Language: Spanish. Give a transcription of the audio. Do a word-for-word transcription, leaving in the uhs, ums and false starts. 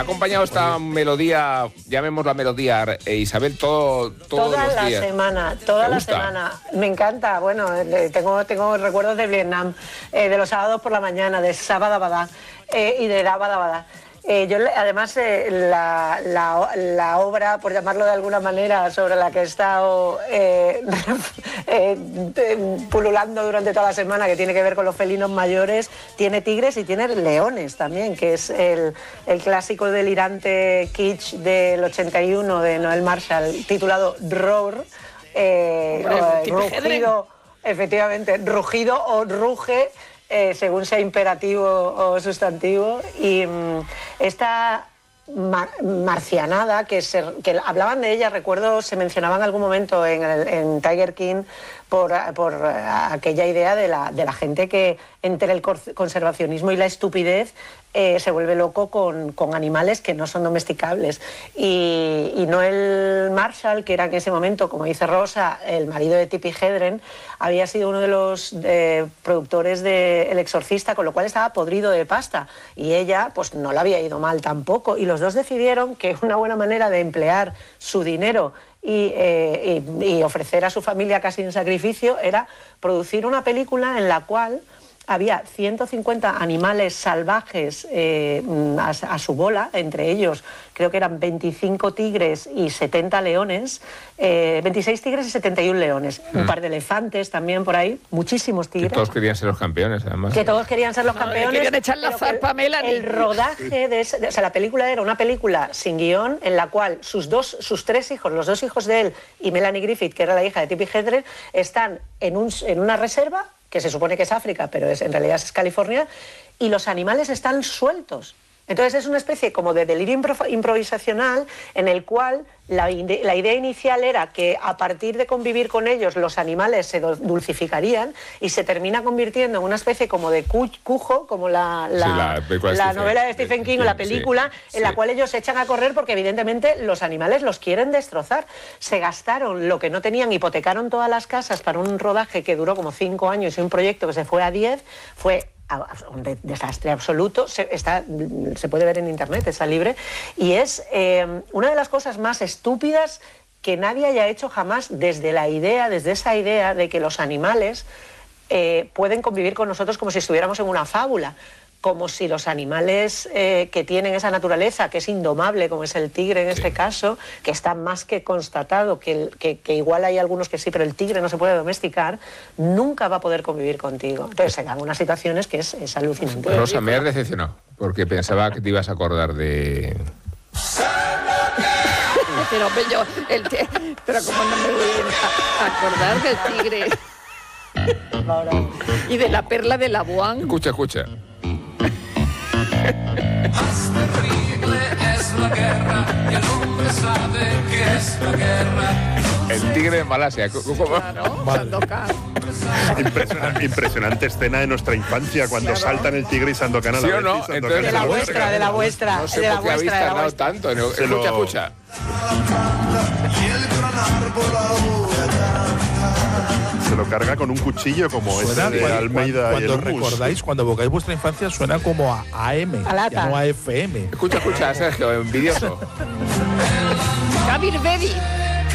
Ha acompañado esta melodía, llamémosla melodía, eh, Isabel, todo, todos toda los la días. semana, toda la gusta? semana. Me encanta. Bueno, eh, tengo, tengo recuerdos de Vietnam, eh, de los sábados por la mañana, de Sabadabada eh, y de Dabadabada. Eh, yo, además, eh, la, la, la obra, por llamarlo de alguna manera, sobre la que he estado eh, eh, pululando durante toda la semana, que tiene que ver con los felinos mayores, tiene tigres y tiene leones también, que es el, el clásico delirante kitsch del ochenta y uno de Noel Marshall, titulado Roar, eh, o, rugido, efectivamente, rugido o ruge, Eh, según sea imperativo o sustantivo, y mmm, esta mar marcianada, que, se, que hablaban de ella, recuerdo, se mencionaba en algún momento en, el, en Tiger King, por, por aquella idea de la, de la gente que entre el conservacionismo y la estupidez eh, se vuelve loco con, con animales que no son domesticables. Y, y Noel Marshall, que era en ese momento, como dice Rosa, el marido de Tippi Hedren, había sido uno de los eh, productores de El Exorcista, con lo cual estaba podrido de pasta. Y ella, pues no le había ido mal tampoco. Y los dos decidieron que una buena manera de emplear su dinero Y, eh, y, y ofrecer a su familia casi en sacrificio era producir una película en la cual había ciento cincuenta animales salvajes eh, a, a su bola, entre ellos creo que eran veinticinco tigres y setenta leones, eh, veintiséis tigres y setenta y uno leones, mm. un par de elefantes también por ahí, muchísimos tigres. Que todos querían ser los campeones, además. Que todos querían ser los no, campeones. Querían echar la zarpa a Melanie. El rodaje de, ese, de o sea, la película era una película sin guión en la cual sus dos, sus tres hijos, los dos hijos de él y Melanie Griffith, que era la hija de Tippi Hedren, están en, un, en una reserva que se supone que es África, pero es, en realidad es California, y los animales están sueltos. Entonces es una especie como de delirio impro improvisacional en el cual la, la idea inicial era que a partir de convivir con ellos los animales se dulcificarían y se termina convirtiendo en una especie como de cu cujo, como la, la, sí, la, la Stephen, novela de Stephen King, King o la película, sí, en la sí. cual ellos se echan a correr porque evidentemente los animales los quieren destrozar. Se gastaron lo que no tenían, hipotecaron todas las casas para un rodaje que duró como cinco años y un proyecto que se fue a diez, fue un desastre absoluto. Se, está, se puede ver en internet, está libre, y es eh, una de las cosas más estúpidas que nadie haya hecho jamás, desde la idea, desde esa idea de que los animales eh, pueden convivir con nosotros como si estuviéramos en una fábula, como si los animales eh, que tienen esa naturaleza, que es indomable, como es el tigre en este sí. caso, que está más que constatado, que, el, que, que igual hay algunos que sí, pero el tigre no se puede domesticar, nunca va a poder convivir contigo. Entonces se dan unas situaciones que es, es alucinante. Rosa, me has decepcionado, porque pensaba que te ibas a acordar de... Pero, yo, el pero como no me voy a acordar del tigre y de la perla de Labuan. Escucha, escucha. Más terrible es la guerra y el hombre sabe que es la guerra. El tigre de Malasia. Claro, Sandokan. Impresionante, impresionante escena de nuestra infancia cuando claro. saltan el tigre y Sandokan a la ¿Sí vez. o no? Entonces, de la vuestra, de la vuestra. No sé de por la qué habéis vuestra, tardado tanto. No, escucha, lo... escucha. Se lo carga con un cuchillo como suena ese de cuando, Almeida cuando, y el cuando recordáis, cuando evocáis vuestra infancia, suena como a A M, a ya no a F M. Escucha, escucha, Sergio, envidioso. Kabir Bedi.